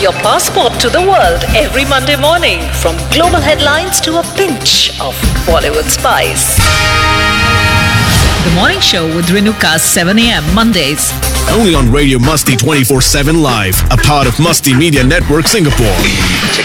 your passport to the world every Monday morning, from global headlines to a pinch of Bollywood spice. The Morning Show with Renuka, 7 a.m. Mondays. Only on Radio Musti 24/7 Live, a part of Musti Media Network Singapore.